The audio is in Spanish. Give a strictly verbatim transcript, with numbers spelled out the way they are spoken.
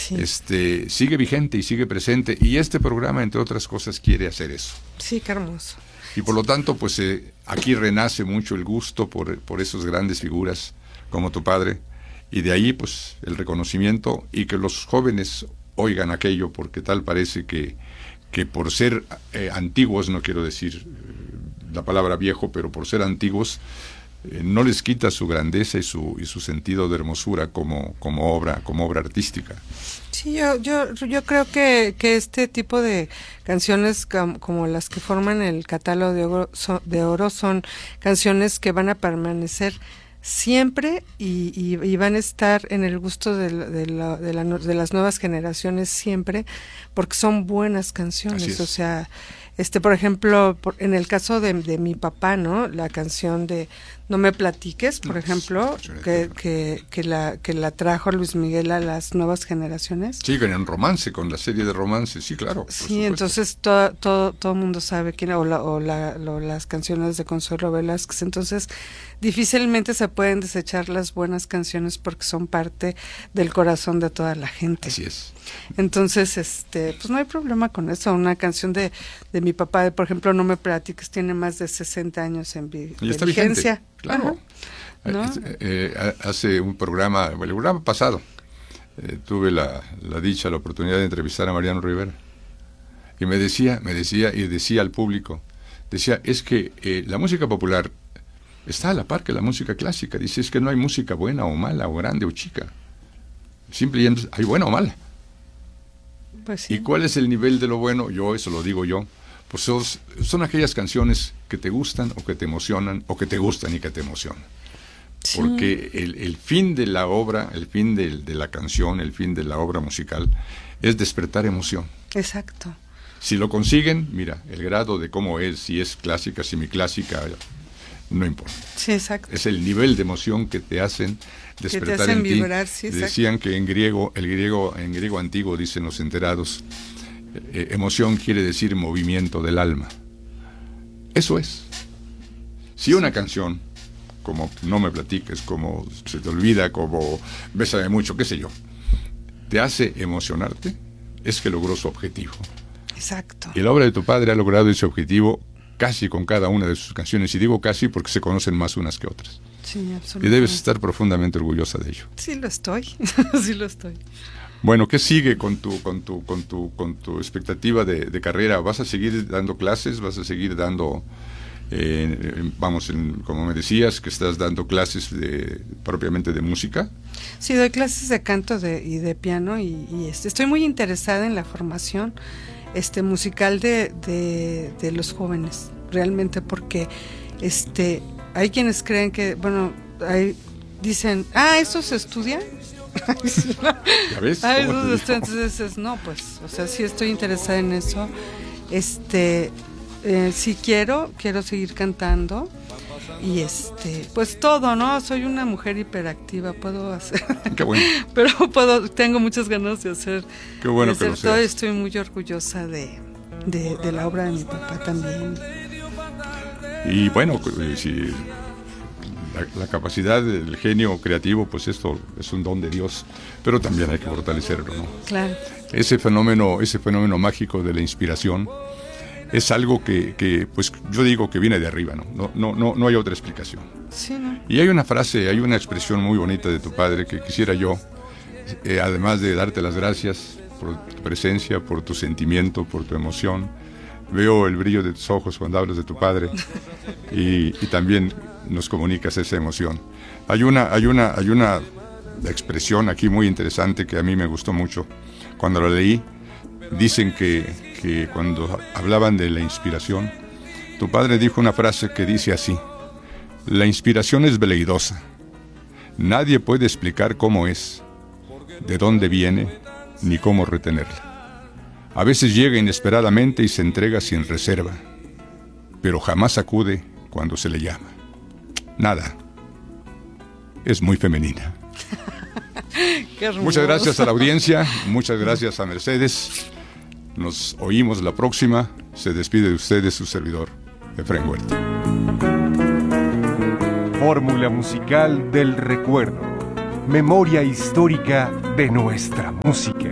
sí. este, sigue vigente y sigue presente, y este programa, entre otras cosas, quiere hacer eso. Sí, qué hermoso. Y por lo tanto, pues eh, aquí renace mucho el gusto por, por esas grandes figuras como tu padre, y de ahí pues el reconocimiento, y que los jóvenes oigan aquello, porque tal parece que, que por ser eh, antiguos, no quiero decir eh, la palabra viejo, pero por ser antiguos, eh, no les quita su grandeza y su, y su sentido de hermosura como, como obra, como obra artística. Sí, yo, yo, yo creo que, que este tipo de canciones com, como las que forman el catálogo de oro, so, de oro son canciones que van a permanecer siempre y, y, y van a estar en el gusto de, de, la, de, la, de las nuevas generaciones siempre, porque son buenas canciones. O sea, este, por ejemplo, por, en el caso de, de mi papá, ¿no? La canción de No me platiques, por no, ejemplo, que, que, que, la, que la trajo Luis Miguel a las nuevas generaciones. Sí, con el romance, con la serie de romance, sí, claro. Sí, entonces todo todo todo mundo sabe quién, o, la, o, la, o las canciones de Consuelo Velázquez. Entonces, difícilmente se pueden desechar las buenas canciones porque son parte del corazón de toda la gente. Así es. Entonces, este, pues no hay problema con eso. Una canción de, de mi papá, por ejemplo, No me platiques, tiene más de sesenta años en vi- y está vigencia. Vigente, claro. ¿No? Eh, eh, hace un programa, el programa pasado, eh, tuve la, la dicha, la oportunidad de entrevistar a Mariano Rivera. Y me decía, me decía y decía al público, decía, es que eh, la música popular está a la par que la música clásica. Dice, es que no hay música buena o mala, o grande o chica. Simplemente hay buena o mala. Pues sí. ¿Y cuál es el nivel de lo bueno? Yo, eso lo digo yo. Pues son, son aquellas canciones que te gustan o que te emocionan, o que te gustan y que te emocionan. Sí. Porque el, el fin de la obra, el fin de, de la canción, el fin de la obra musical es despertar emoción. Exacto. Si lo consiguen, mira, el grado de cómo es, si es clásica, semiclásica, no importa. Sí, exacto. Es el nivel de emoción que te hacen despertar, que te hacen en vibrar, ti. Sí, Decían que en griego, el griego, en griego antiguo, dicen los enterados, eh, emoción quiere decir movimiento del alma. Eso es. Si una canción, como No me platiques, como Se te olvida, como Bésame mucho, qué sé yo, te hace emocionarte, es que logró su objetivo. Exacto. Y la obra de tu padre ha logrado ese objetivo casi con cada una de sus canciones, y digo casi porque se conocen más unas que otras. Sí, absolutamente. Y debes estar profundamente orgullosa de ello. Sí lo estoy, sí lo estoy. Bueno, ¿qué sigue con tu con tu con tu con tu expectativa de, de carrera? ¿Vas a seguir dando clases? ¿Vas a seguir dando eh, vamos, en, como me decías, que estás dando clases de propiamente de música? Sí, doy clases de canto de, y de piano, y, y este, estoy muy interesada en la formación este musical de, de, de los jóvenes, realmente, porque este hay quienes creen que, bueno, hay, dicen, ah, ¿eso se estudia? ¿Ya ves? Ah, entonces, no, pues, o sea, sí estoy interesada en eso. Este, eh, sí quiero, quiero seguir cantando. Y este, pues todo, ¿no? Soy una mujer hiperactiva, puedo hacer. Qué bueno. Pero puedo, tengo muchas ganas de hacer. Qué bueno de hacer que lo todo. seas. Estoy muy orgullosa de, de, de la obra de mi papá también. Y bueno, si la, la capacidad del genio creativo, pues esto es un don de Dios, pero también hay que fortalecerlo, ¿no? Claro. Ese fenómeno, ese fenómeno mágico de la inspiración es algo que, que, pues yo digo que viene de arriba, ¿no? No, no, no, no hay otra explicación. Sí, ¿no? Y hay una frase, hay una expresión muy bonita de tu padre que quisiera yo, eh, además de darte las gracias por tu presencia, por tu sentimiento, por tu emoción. Veo el brillo de tus ojos cuando hablas de tu padre y, y también nos comunicas esa emoción. Hay una, hay una, hay una expresión aquí muy interesante que a mí me gustó mucho. Cuando la leí, dicen que, que cuando hablaban de la inspiración, tu padre dijo una frase que dice así: la inspiración es veleidosa. Nadie puede explicar cómo es, de dónde viene, ni cómo retenerla. A veces llega inesperadamente y se entrega sin reserva, pero jamás acude cuando se le llama. Nada. Es muy femenina. Qué hermoso. Muchas gracias a la audiencia, muchas gracias a Mercedes. Nos oímos la próxima. Se despide de ustedes su servidor, Efraín Huerta. Fórmula musical del recuerdo. Memoria histórica de nuestra música.